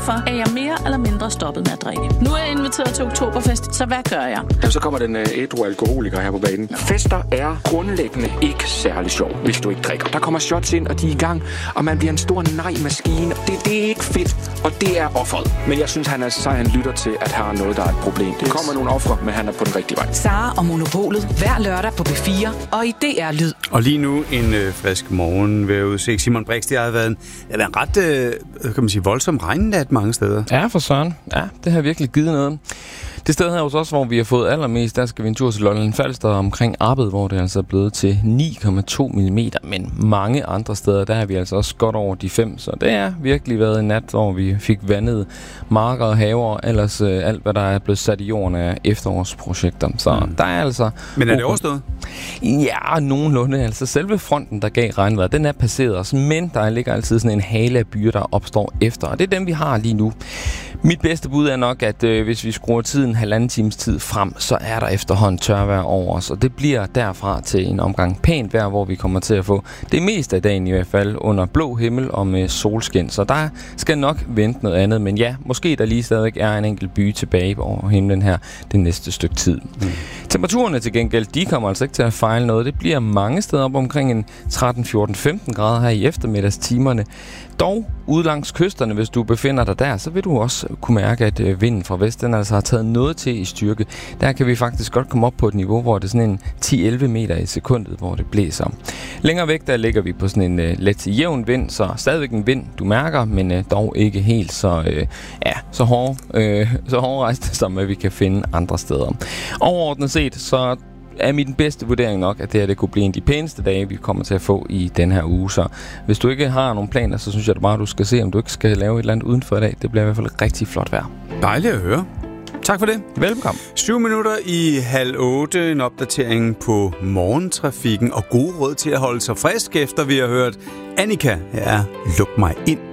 er jeg mere eller mindre stoppet med at drikke. Nu er jeg inviteret til Oktoberfest, så hvad gør jeg? Jamen, så kommer den ædru alkoholiker her på banen. Fester er grundlæggende ikke særlig sjov, hvis du ikke drikker. Der kommer shots ind, og de er i gang, og man bliver en stor nej-maskine. Det er ikke fedt, og det er offeret. Men jeg synes, han er sej, han lytter til, at her er noget, der er et problem. Det kommer nogle ofre, men han er på den rigtige vej. Sara og Monopolet, hver lørdag på B4 og i DR Lyd. Og lige nu en frisk morgen ved udsigt. Simon Brix, det har været en ret, kan man sige, voldsom regnnat mange steder. Ja, for søren. Ja, det har virkelig givet noget. Det sted her hos os, hvor vi har fået allermest, der skal vi en tur til Lolland Falster omkring Arbed, hvor det altså er blevet til 9,2 mm. Men mange andre steder, der er vi altså også godt over de 5. Så det er virkelig været en nat, hvor vi fik vandet marker og haver og ellers alt, hvad der er blevet sat i jorden af efterårsprojekter. Så der er altså... Men er det overstået? Ja, nogenlunde. Altså selve fronten, der gav regnvejret, den er passeret os. Men der ligger altid sådan en hale af byer, der opstår efter. Og det er dem, vi har lige nu. Mit bedste bud er nok, at hvis vi skruer tiden 1,5 times tid frem, så er der efterhånden tørvejr over os. Og det bliver derfra til en omgang pænt vejr, hvor vi kommer til at få det meste af dagen i hvert fald under blå himmel og med solskin. Så der skal nok vente noget andet. Men ja, måske der lige stadig er en enkelt by tilbage over himlen her det næste stykke tid. Temperaturerne til gengæld, de kommer altså ikke til at fejle noget. Det bliver mange steder op omkring en 13, 14, 15 grader her i eftermiddagstimerne. Dog ude langs kysterne, hvis du befinder dig der, så vil du også kunne mærke, at vinden fra vest, den altså har taget noget til i styrke. Der kan vi faktisk godt komme op på et niveau, hvor det er sådan en 10-11 meter i sekundet, hvor det blæser. Længere væk, der ligger vi på sådan en let til jævn vind, så stadigvæk en vind, du mærker, men dog ikke helt så hårdrejst, som vi kan finde andre steder. Overordnet set, så er min bedste vurdering nok, at det her det kunne blive en af de pæneste dage, vi kommer til at få i den her uge. Så hvis du ikke har nogen planer, så synes jeg bare, du skal se, om du ikke skal lave et eller andet udenfor i dag. Det bliver i hvert fald et rigtig flot vejr. Dejligt at høre. Tak for det. Velkommen. 7 minutter i 7:30. En opdatering på morgentrafikken og gode råd til at holde sig frisk, efter vi har hørt Annika. Ja, luk mig ind.